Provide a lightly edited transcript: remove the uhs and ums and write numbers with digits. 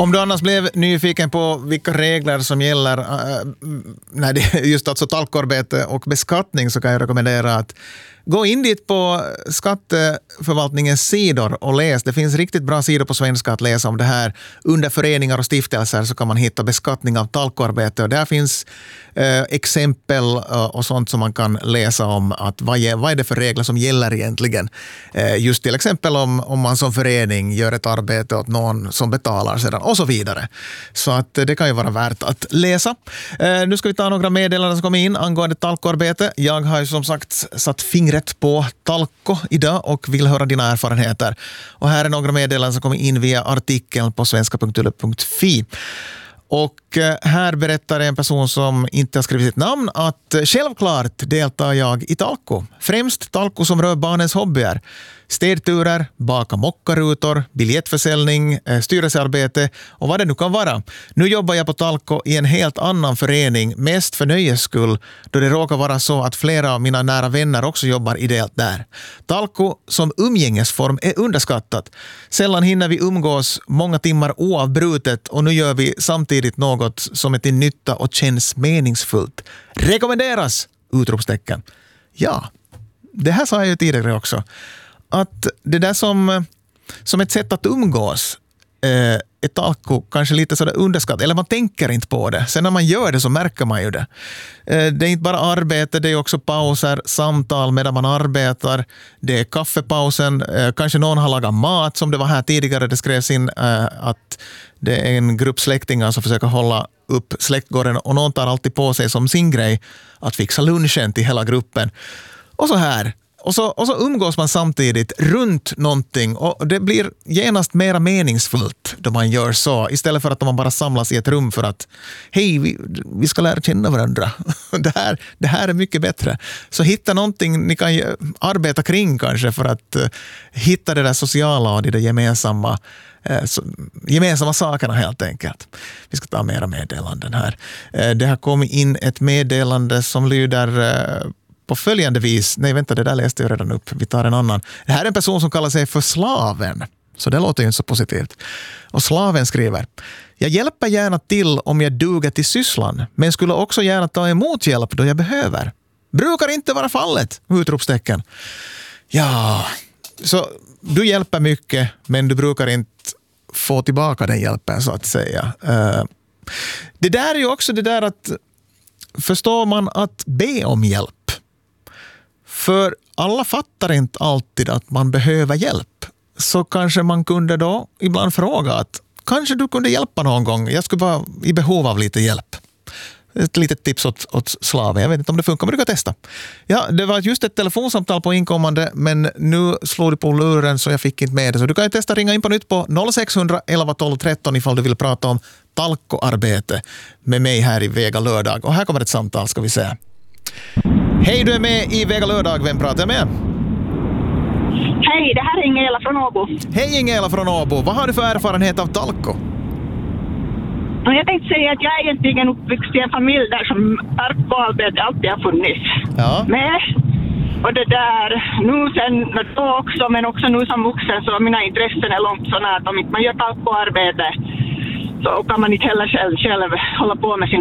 Om du annars blev nyfiken på vilka regler som gäller när det just alltså talkarbete och beskattning, så kan jag rekommendera att gå in dit på skatteförvaltningens sidor och läs. Det finns riktigt bra sidor på svenska att läsa om det här. Under föreningar och stiftelser så kan man hitta beskattning av talkarbete, och där finns exempel och sånt som man kan läsa om. Att vad är det för regler som gäller egentligen? Just till exempel om man som förening gör ett arbete åt någon som betalar sedan och så vidare. Så att det kan ju vara värt att läsa. Nu ska vi ta några meddelanden som kommer in angående talkarbete. Jag har ju som sagt satt fingret på talko idag och vill höra dina erfarenheter. Och här är några meddelanden som kommer in via artikeln på svenska.yle.fi. Och här berättar en person som inte har skrivit sitt namn att självklart deltar jag i talko. Främst talko som rör barnens hobbyer. Städturer, baka mockarutor, biljettförsäljning, styrelsearbete och vad det nu kan vara. Nu jobbar jag på talko i en helt annan förening, mest för nöjes skull, då det råkar vara så att flera av mina nära vänner också jobbar ideellt där. Talko som umgängesform är underskattat. Sällan hinner vi umgås många timmar oavbrutet, och nu gör vi samtidigt något som är till nytta och känns meningsfullt. Rekommenderas! Utropstecken. Ja, det här sa jag ju tidigare också. Att det där som ett sätt att umgås är talko kanske lite sådär underskattat. Eller man tänker inte på det. Sen när man gör det så märker man ju det. Det är inte bara arbete, det är också pauser, samtal medan man arbetar. Det är kaffepausen. Kanske någon har lagat mat, som det var här tidigare. Det skrevs in att det är en grupp släktingar som försöker hålla upp släktgården, och någon tar alltid på sig som sin grej att fixa lunchen till hela gruppen. Och så här. Och så umgås man samtidigt runt någonting, och det blir genast mer meningsfullt då man gör så, istället för att man bara samlas i ett rum för att hej, vi ska lära känna varandra. Det här är mycket bättre. Så hitta någonting ni kan arbeta kring kanske för att hitta det där sociala och det gemensamma sakerna helt enkelt. Vi ska ta mera meddelanden här. Det har kommit in ett meddelande som lyder på följande vis. Nej, vänta, det där läste jag redan upp. Vi tar en annan. Det här är en person som kallar sig för slaven. Så det låter ju inte så positivt. Och slaven skriver: jag hjälper gärna till om jag duger till sysslan, men skulle också gärna ta emot hjälp då jag behöver. Brukar inte vara fallet! Utropstecken. Ja, så du hjälper mycket, men du brukar inte få tillbaka den hjälpen, så att säga. Det där är ju också det där att förstår man att be om hjälp. För alla fattar inte alltid att man behöver hjälp. Så kanske man kunde då ibland fråga att kanske du kunde hjälpa någon gång. Jag skulle vara i behov av lite hjälp. Ett litet tips åt slaven. Jag vet inte om det funkar, men du kan testa. Ja, det var just ett telefonsamtal på inkommande, men nu slår du på luren så jag fick inte med det. Så du kan ju testa ringa in på nytt på 0600 11 12 13 ifall du vill prata om talkoarbete med mig här i Vega lördag. Och här kommer ett samtal, ska vi se. Hej, du är med i Vega lördag. Vem pratar jag med? Hej, det här är Ingela från Åbo. Hej Ingela från Åbo. Vad har du för erfarenhet av talko? Jag tänkte säga att jag är egentligen uppväxt i en familj där som talkoarbete alltid har funnits. Ja. Med. Och det där, nu sen då också, men också nu som vuxen, så mina intressen är långt sådana att om inte man gör talkoarbete så kan man inte heller själv hålla på med sina